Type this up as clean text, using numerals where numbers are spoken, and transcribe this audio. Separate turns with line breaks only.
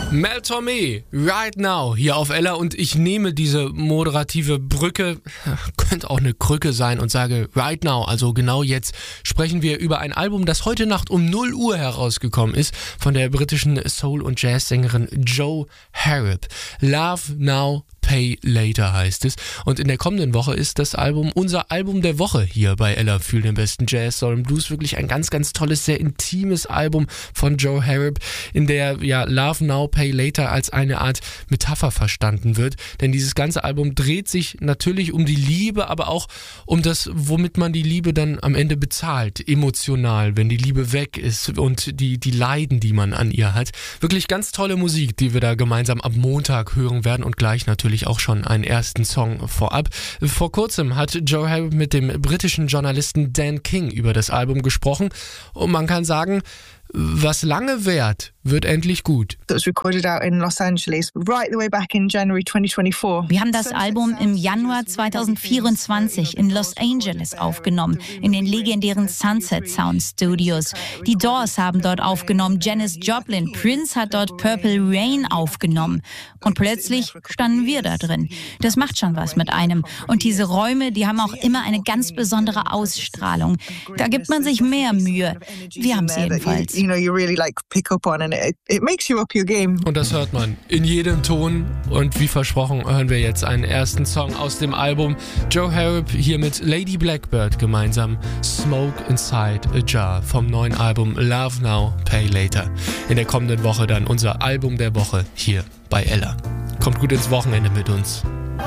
Mel Torme, Right Now, hier auf Ella, und ich nehme diese moderative Brücke, könnte auch eine Krücke sein, und sage Right Now, also genau jetzt, sprechen wir über ein Album, das heute Nacht um 0 Uhr herausgekommen ist, von der britischen Soul- und Jazzsängerin Joe Harrop. Love Now, Pay Later heißt es, und in der kommenden Woche ist das Album unser Album der Woche hier bei Ella für den besten Jazz, Soul und Blues. Wirklich ein ganz, ganz tolles, sehr intimes Album von Joe Harrop, in der Love Now, Pay Later als eine Art Metapher verstanden wird, denn dieses ganze Album dreht sich natürlich um die Liebe, aber auch um das, womit man die Liebe dann am Ende bezahlt, emotional, wenn die Liebe weg ist, und die Leiden, die man an ihr hat. Wirklich ganz tolle Musik, die wir da gemeinsam ab Montag hören werden, und gleich natürlich auch schon einen ersten Song vorab. Vor kurzem hat Joe Harrop mit dem britischen Journalisten Dan King über das Album gesprochen, und man kann sagen, was lange währt, wird endlich gut.
That was recorded out in Los Angeles right the way back in January 2024.
Wir haben das Album im Januar 2024 in Los Angeles aufgenommen, in den legendären Sunset Sound Studios. Die Doors haben dort aufgenommen, Janis Joplin, Prince hat dort Purple Rain aufgenommen. Und plötzlich standen wir da drin. Das macht schon was mit einem. Und diese Räume, die haben auch immer eine ganz besondere Ausstrahlung. Da gibt man sich mehr Mühe. Wir haben es jedenfalls.
You really pick up on, and it makes you up your game.
Und das hört man in jedem Ton, und wie versprochen hören wir jetzt einen ersten Song aus dem Album. Joe Harrop hier mit Lady Blackbird gemeinsam, Smoke Inside a Jar vom neuen Album Love Now, Pay Later. In der kommenden Woche dann unser Album der Woche hier bei Ella. Kommt gut ins Wochenende mit uns.